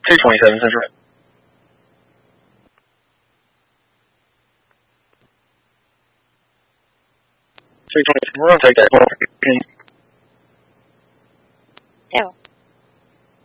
227 Central. 227. We're gonna take that call.